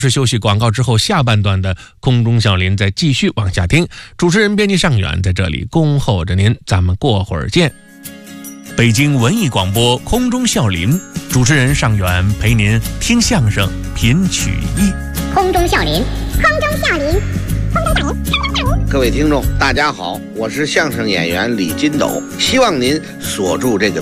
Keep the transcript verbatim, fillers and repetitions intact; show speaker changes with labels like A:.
A: 是休息广告之后，下半段的空中笑林再继续往下听。主持人编辑尚远在这里恭候着您，咱们过会儿见。北京文艺广播空中笑林，主持人尚远陪您听相声品曲艺。
B: 空中笑林，空中笑林，空中笑林。
C: 各位听众大家好，我是相声演员李金斗，希望您锁住这个